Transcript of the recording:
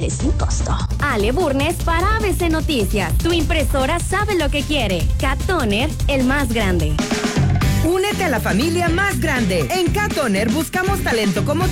mensajes sin costo. Ale Burnes para ABC Noticias. Tu impresora sabe lo que quiere. Cat Toner, el más grande. Únete a la familia más grande. En Cat Toner buscamos talento como